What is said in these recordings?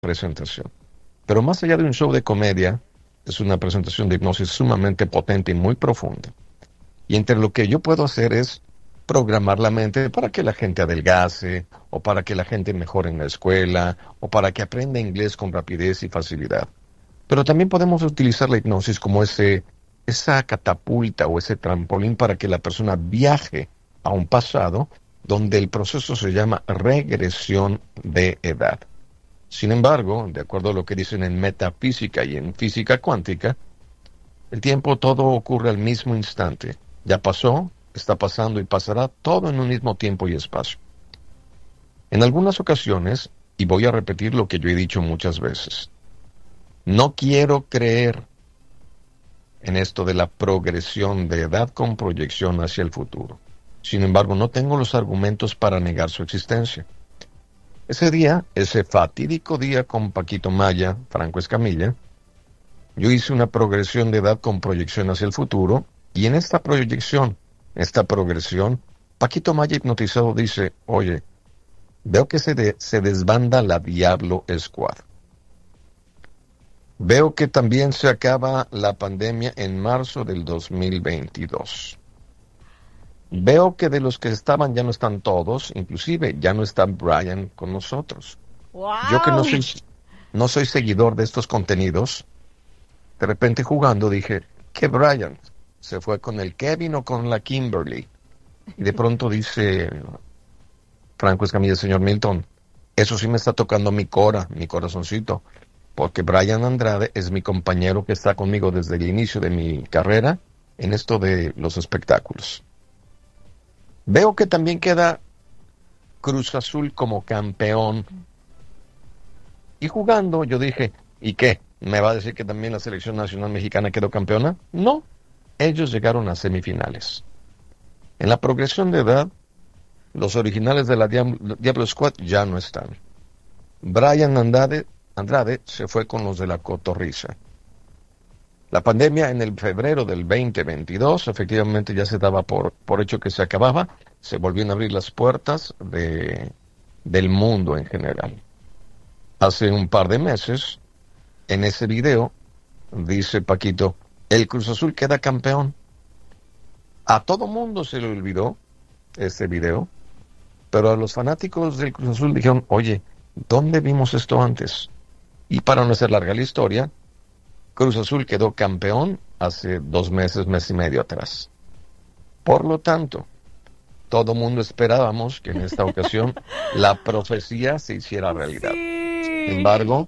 presentación. Pero más allá de un show de comedia, es una presentación de hipnosis sumamente potente y muy profunda. Y entre lo que yo puedo hacer es programar la mente para que la gente adelgace, o para que la gente mejore en la escuela, o para que aprenda inglés con rapidez y facilidad. Pero también podemos utilizar la hipnosis como esa catapulta o ese trampolín para que la persona viaje a un pasado donde el proceso se llama regresión de edad. Sin embargo, de acuerdo a lo que dicen en metafísica y en física cuántica, el tiempo todo ocurre al mismo instante. Ya pasó, está pasando y pasará todo en un mismo tiempo y espacio. En algunas ocasiones, y voy a repetir lo que yo he dicho muchas veces, no quiero creer en esto de la progresión de edad con proyección hacia el futuro. Sin embargo, no tengo los argumentos para negar su existencia. Ese día, ese fatídico día con Paquito Maya, Franco Escamilla, yo hice una progresión de edad con proyección hacia el futuro, y en esta progresión, Paquito Maya hipnotizado dice, oye, veo que se desbanda la Diablo Squad. Veo que también se acaba la pandemia en marzo del 2022. Veo que de los que estaban ya no están todos, inclusive ya no está Brian con nosotros. Yo que ¡Wow! no soy seguidor de estos contenidos, de repente jugando dije, ¿qué Brian? ¿Se fue con el Kevin o con la Kimberly? Y de pronto dice Franco Escamilla, señor Milton, eso sí me está tocando mi corazoncito, porque Brian Andrade es mi compañero que está conmigo desde el inicio de mi carrera en esto de los espectáculos. Veo que también queda Cruz Azul como campeón. Y jugando, yo dije, ¿y qué? ¿Me va a decir que también la selección nacional mexicana quedó campeona? No, ellos llegaron a semifinales. En la progresión de edad, los originales de la Diablo Squad ya no están. Brian Andrade se fue con los de la Cotorrisa. La pandemia en el febrero del 2022 efectivamente ya se daba por hecho que se acababa, se volvieron a abrir las puertas del mundo en general. Hace un par de meses, en ese video, dice Paquito, el Cruz Azul queda campeón. A todo mundo se le olvidó ese video, pero a los fanáticos del Cruz Azul dijeron, oye, ¿dónde vimos esto antes? Y para no hacer larga la historia, Cruz Azul quedó campeón hace 2 meses, mes y medio atrás. Por lo tanto, todo mundo esperábamos que en esta ocasión la profecía se hiciera realidad. Sin Sí. embargo,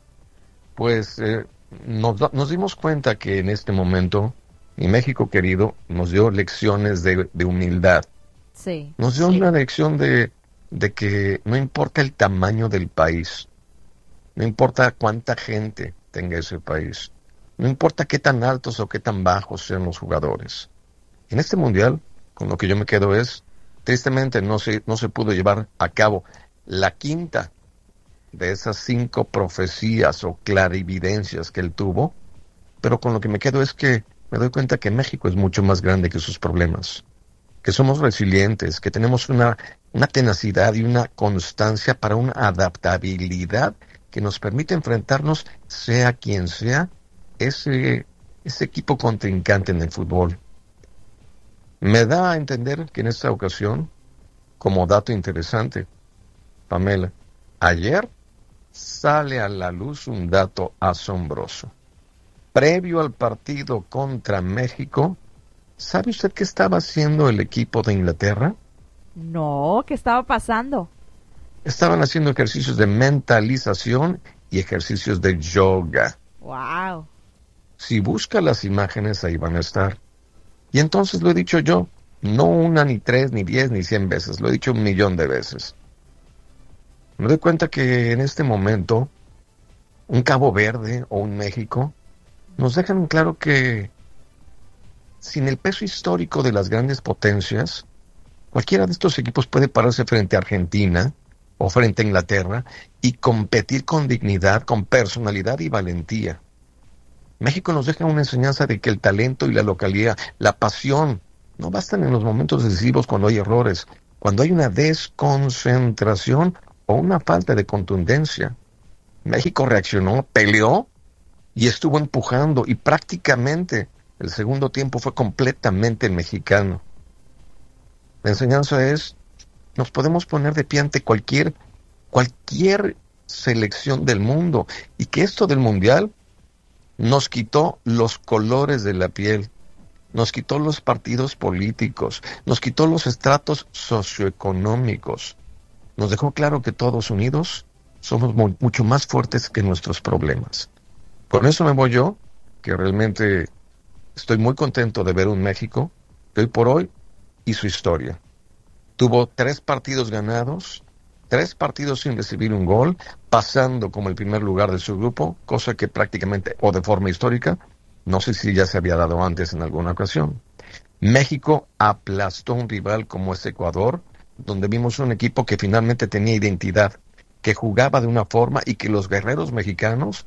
pues nos dimos cuenta que en este momento, mi México querido nos dio lecciones de humildad. Sí. Nos dio una lección de que no importa el tamaño del país, no importa cuánta gente tenga ese país, no importa qué tan altos o qué tan bajos sean los jugadores. En este mundial, con lo que yo me quedo es, tristemente no se pudo llevar a cabo la quinta de esas 5 profecías o clarividencias que él tuvo, pero con lo que me quedo es que me doy cuenta que México es mucho más grande que sus problemas, que somos resilientes, que tenemos una tenacidad y una constancia para una adaptabilidad que nos permite enfrentarnos, sea quien sea, ese equipo contrincante en el fútbol. Me da a entender que en esta ocasión, como dato interesante, Pamela, ayer sale a la luz un dato asombroso. Previo al partido contra México, ¿sabe usted qué estaba haciendo el equipo de Inglaterra? No, ¿qué estaba pasando? Estaban haciendo ejercicios de mentalización y ejercicios de yoga. Wow. Si busca las imágenes, ahí van a estar. Y entonces lo he dicho yo, no una, ni 3, ni 10, ni 100 veces, lo he dicho 1,000,000 de veces. Me doy cuenta que en este momento, un Cabo Verde o un México nos dejan claro que sin el peso histórico de las grandes potencias, cualquiera de estos equipos puede pararse frente a Argentina o frente a Inglaterra y competir con dignidad, con personalidad y valentía. México nos deja una enseñanza de que el talento y la localidad, la pasión, no bastan en los momentos decisivos cuando hay errores, cuando hay una desconcentración o una falta de contundencia. México reaccionó, peleó y estuvo empujando y prácticamente el segundo tiempo fue completamente mexicano. La enseñanza es, nos podemos poner de pie ante cualquier selección del mundo y que esto del mundial nos quitó los colores de la piel, nos quitó los partidos políticos, nos quitó los estratos socioeconómicos, nos dejó claro que todos unidos somos mucho más fuertes que nuestros problemas. Con eso me voy yo, que realmente estoy muy contento de ver un México que hoy por hoy hizo historia. Tuvo 3 partidos ganados, 3 partidos sin recibir un gol, pasando como el primer lugar de su grupo, cosa que prácticamente, o de forma histórica, no sé si ya se había dado antes en alguna ocasión. México aplastó a un rival como es Ecuador, donde vimos un equipo que finalmente tenía identidad, que jugaba de una forma y que los guerreros mexicanos,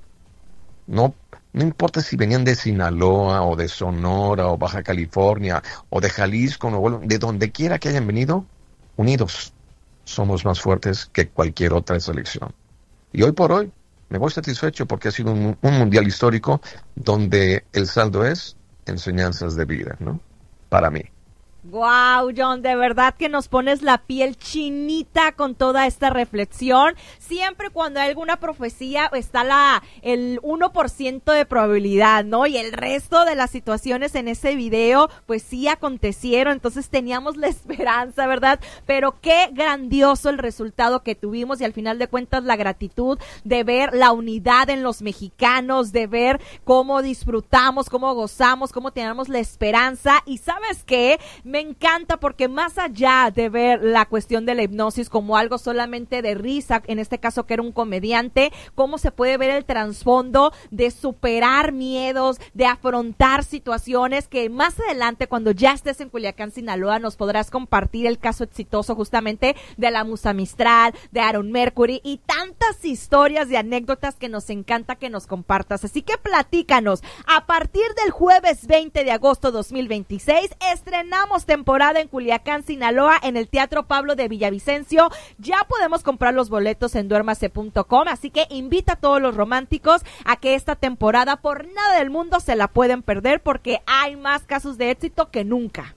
no importa si venían de Sinaloa o de Sonora o Baja California o de Jalisco, de donde quiera que hayan venido, unidos somos más fuertes que cualquier otra selección. Y hoy por hoy me voy satisfecho porque ha sido un mundial histórico donde el saldo es enseñanzas de vida, ¿no? Para mí. Wow, John, de verdad que nos pones la piel chinita con toda esta reflexión. Siempre cuando hay alguna profecía está el 1% de probabilidad, ¿no? Y el resto de las situaciones en ese video, pues sí acontecieron. Entonces teníamos la esperanza, ¿verdad? Pero qué grandioso el resultado que tuvimos y al final de cuentas la gratitud de ver la unidad en los mexicanos, de ver cómo disfrutamos, cómo gozamos, cómo tenemos la esperanza. Y ¿sabes qué? Me encanta porque más allá de ver la cuestión de la hipnosis como algo solamente de risa, en este caso que era un comediante, cómo se puede ver el trasfondo de superar miedos, de afrontar situaciones que más adelante cuando ya estés en Culiacán, Sinaloa, nos podrás compartir el caso exitoso justamente de la Musa Mistral, de Aaron Mercury y tantas historias y anécdotas que nos encanta que nos compartas. Así que platícanos, a partir del jueves 20 de agosto 2026 estrenamos temporada en Culiacán, Sinaloa, en el Teatro Pablo de Villavicencio. Ya podemos comprar los boletos en duermase.com, así que invita a todos los románticos a que esta temporada por nada del mundo se la pueden perder porque hay más casos de éxito que nunca.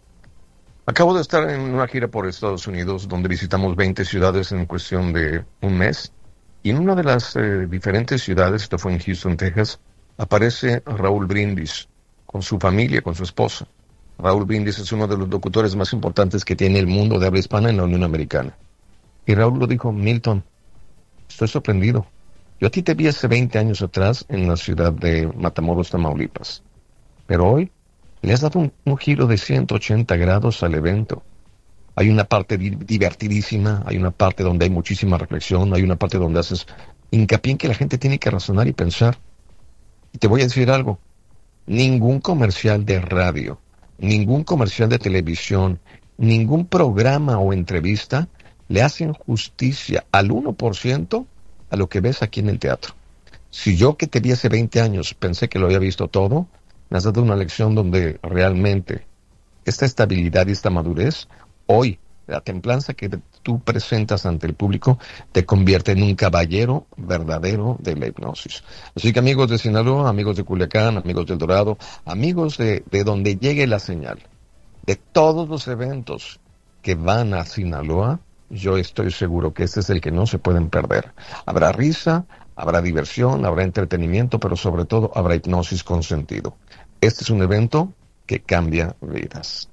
Acabo de estar en una gira por Estados Unidos donde visitamos 20 ciudades en cuestión de un mes y en una de las diferentes ciudades, esto fue en Houston, Texas, aparece Raúl Brindis con su familia, con su esposa. Raúl Brindis es uno de los locutores más importantes que tiene el mundo de habla hispana en la Unión Americana. Y Raúl lo dijo, Milton, estoy sorprendido. Yo a ti te vi hace 20 años atrás en la ciudad de Matamoros, Tamaulipas. Pero hoy le has dado un giro de 180 grados al evento. Hay una parte divertidísima, hay una parte donde hay muchísima reflexión, hay una parte donde haces hincapié en que la gente tiene que razonar y pensar. Y te voy a decir algo, ningún comercial de radio, ningún comercial de televisión, ningún programa o entrevista le hacen justicia al 1% a lo que ves aquí en el teatro. Si yo que te vi hace 20 años pensé que lo había visto todo, me has dado una lección donde realmente esta estabilidad y esta madurez, hoy, la templanza que tú presentas ante el público, te convierte en un caballero verdadero de la hipnosis. Así que amigos de Sinaloa, amigos de Culiacán, amigos del Dorado, amigos de donde llegue la señal, de todos los eventos que van a Sinaloa, yo estoy seguro que este es el que no se pueden perder. Habrá risa, habrá diversión, habrá entretenimiento, pero sobre todo habrá hipnosis con sentido. Este es un evento que cambia vidas.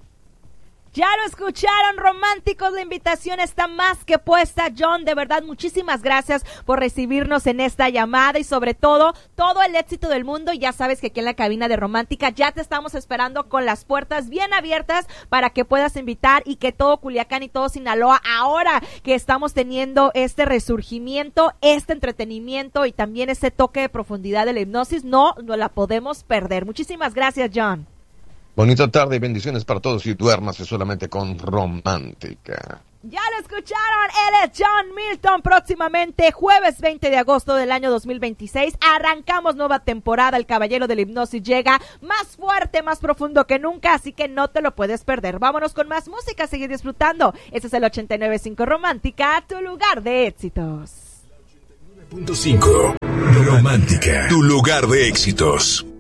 Ya lo escucharon, románticos, la invitación está más que puesta. John, de verdad, muchísimas gracias por recibirnos en esta llamada y sobre todo el éxito del mundo. Y ya sabes que aquí en la cabina de Romántica ya te estamos esperando con las puertas bien abiertas para que puedas invitar y que todo Culiacán y todo Sinaloa, ahora que estamos teniendo este resurgimiento, este entretenimiento y también ese toque de profundidad de la hipnosis, no la podemos perder. Muchísimas gracias, John. Bonita tarde y bendiciones para todos y duérmase solamente con Romántica. Ya lo escucharon, él es John Milton. Próximamente, jueves 20 de agosto del año 2026, arrancamos nueva temporada. El Caballero de la Hipnosis llega más fuerte, más profundo que nunca, así que no te lo puedes perder. Vámonos con más música, seguir disfrutando. Este es el 89.5 Romántica, tu lugar de éxitos. 5. Romántica, tu lugar de éxitos.